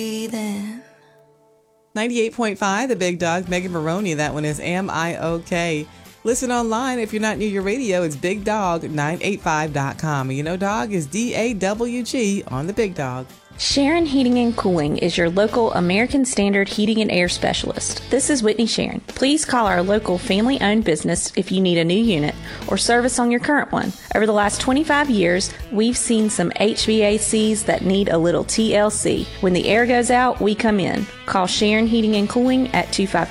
Breathing. 98.5, The Big Dog, Megan Maroney. That one is Am I Okay? Listen online if you're not near your radio. It's BigDog985.com. And you know, dog is DAWG on The Big Dog. Sharon Heating and Cooling is your local American Standard heating and air specialist. This is Whitney Sharon. Please call our local family-owned business if you need a new unit or service on your current one. Over the last 25 years, we've seen some HVACs that need a little TLC. When the air goes out, we come in. Call Sharon Heating and Cooling at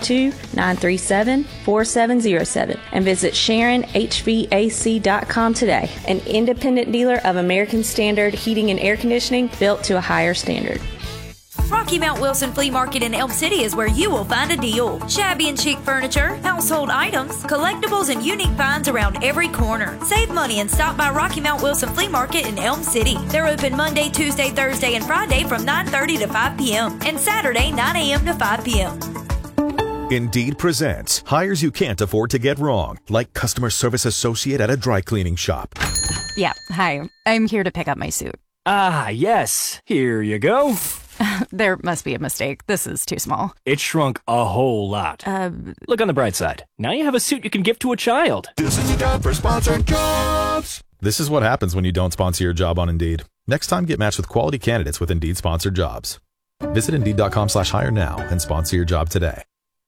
252-937-4707 and visit SharonHVAC.com today. An independent dealer of American Standard heating and air conditioning built to a higher standard. Rocky Mount Wilson Flea Market in Elm City is where you will find a deal. Shabby and chic furniture, household items, collectibles, and unique finds around every corner. Save money and stop by Rocky Mount Wilson Flea Market in Elm City. They're open Monday, Tuesday, Thursday, and Friday from 9:30 to 5 p.m. and Saturday 9 a.m. to 5 p.m. Indeed presents hires you can't afford to get wrong, like customer service associate at a dry cleaning shop. Yeah, hi. I'm here to pick up my suit. Ah, yes. Here you go. There must be a mistake. This is too small. It shrunk a whole lot. Look on the bright side. Now you have a suit you can give to a child. This is your job for sponsored jobs. This is what happens when you don't sponsor your job on Indeed. Next time, get matched with quality candidates with Indeed sponsored jobs. Visit Indeed.com/hire now and sponsor your job today.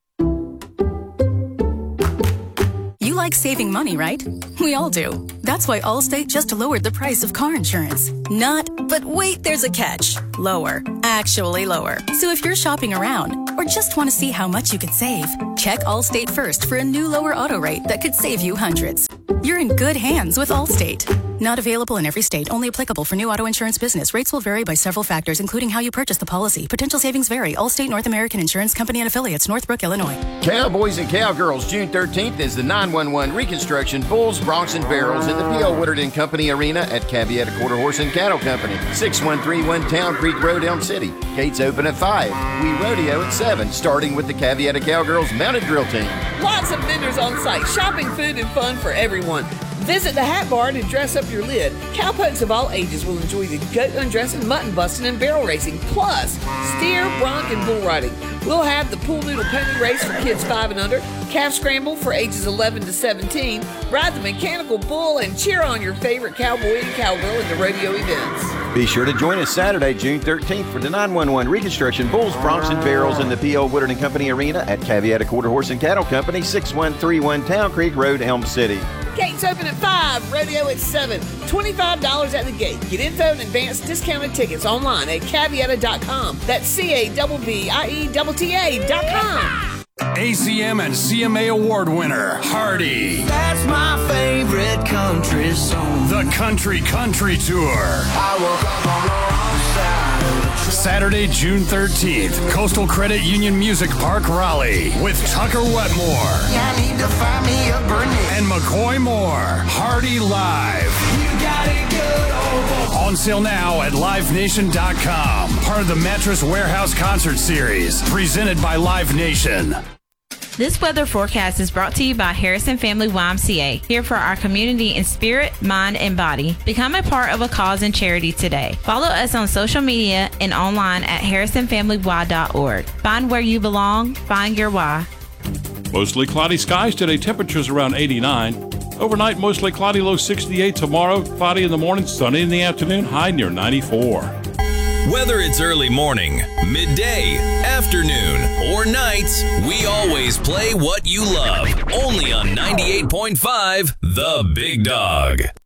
You like saving money, right? We all do. That's why Allstate just lowered the price of car insurance. But wait, there's a catch. Lower. Actually lower. So if you're shopping around or just want to see how much you could save, check Allstate first for a new lower auto rate that could save you hundreds. You're in good hands with Allstate. Not available in every state. Only applicable for new auto insurance business. Rates will vary by several factors, including how you purchase the policy. Potential savings vary. Allstate North American Insurance Company and Affiliates, Northbrook, Illinois. Cowboys and Cowgirls, June 13th is the 911 Reconstruction Bulls, Bronx, and Barrels in the P.O. Woodard & Company Arena at Caveat Quarter Horse and Cattle Company, 6131 Town Creek Road, Elm City. Gates open at 5. We rodeo at 7, starting with the Caveat Cowgirls Mounted Drill Team. Lots of vendors on site, shopping, food, and fun for everyone. Visit the Hat Barn and dress up your lid. Cowpokes of all ages will enjoy the goat undressing, mutton busting, and barrel racing, plus steer, bronc, and bull riding. We'll have the pool noodle pony race for kids 5 and under, calf scramble for ages 11 to 17, ride the mechanical bull, and cheer on your favorite cowboy and cowgirl in the rodeo events. Be sure to join us Saturday, June 13th for the 911 Reconstruction Bulls, Bronx, and Barrels in the P.O. Woodard & Company Arena at Caveat Quarter Horse and Cattle Company, 6131 Town Creek Road, Elm City. Gates open at 5, rodeo at 7, $25 at the gate. Get info and advanced discounted tickets online at Caveata.com. That's CAVVIETTA.com. ACM and CMA Award winner, Hardy. That's my favorite country song. The Country Tour. I woke up on the wrong side of the track. Saturday, June 13th, Coastal Credit Union Music Park, Raleigh, with Tucker Wetmore. I need to find me a Bernie. And McCoy Moore. Hardy Live. You got it good, oh. On sale now at LiveNation.com. Part of the Mattress Warehouse Concert Series, presented by Live Nation. This weather forecast is brought to you by Harrison Family YMCA, here for our community in spirit, mind, and body. Become a part of a cause and charity today. Follow us on social media and online at harrisonfamilyy.org. Find where you belong. Find your why. Mostly cloudy skies today. Temperatures around 89. Overnight, mostly cloudy, low 68. Tomorrow, cloudy in the morning, sunny in the afternoon, high near 94. Whether it's early morning, midday, afternoon, or nights, we always play what you love. Only on 98.5, The Big Dog.